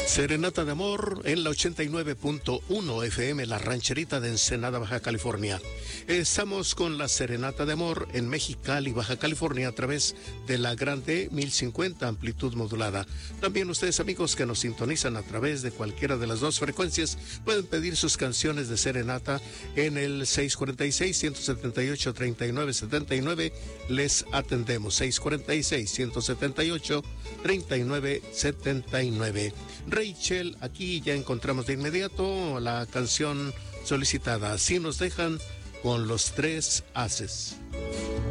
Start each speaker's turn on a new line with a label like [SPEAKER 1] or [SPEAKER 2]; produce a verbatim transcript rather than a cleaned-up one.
[SPEAKER 1] Serenata de Amor en la ochenta y nueve punto uno F M, La Rancherita de Ensenada, Baja California. Estamos con la Serenata de Amor en Mexicali, Baja California, a través de la Grande mil cincuenta, amplitud modulada. También ustedes, amigos que nos sintonizan a través de cualquiera de las dos frecuencias, pueden pedir sus canciones de serenata en el seis cuatro seis, uno siete ocho, tres nueve siete nueve. Les atendemos, seis cuatro seis, uno siete ocho, tres nueve siete nueve. Rachel, aquí ya encontramos de inmediato la canción solicitada. Así nos dejan con Los Tres Haces.